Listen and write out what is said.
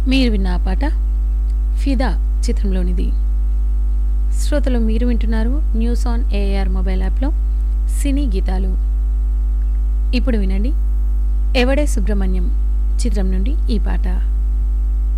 మీరు విన్న ఆ పాట 'ఫిదా' చిత్రంలోనిది. శ్రోతలు మీరు వింటున్నారు న్యూస్ ఆన్ ఏఆర్ మొబైల్ యాప్లో సినీ గీతాలు. ఇప్పుడు వినండి 'ఎవడే సుబ్రహ్మణ్యం' చిత్రం నుండి ఈ పాట.